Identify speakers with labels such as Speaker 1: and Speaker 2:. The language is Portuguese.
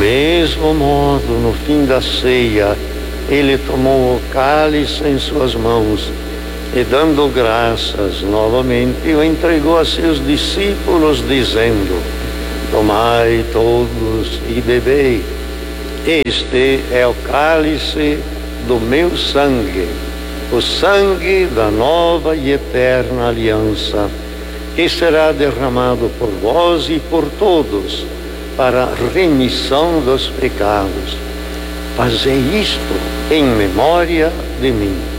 Speaker 1: mesmo modo, no fim da ceia, ele tomou o cálice em suas mãos e, dando graças novamente, o entregou a seus discípulos, dizendo: tomai todos e bebei. Este é o cálice do meu sangue, o sangue da nova e eterna aliança, que será derramado por vós e por todos para a remissão dos pecados. Fazei isto em memória de mim.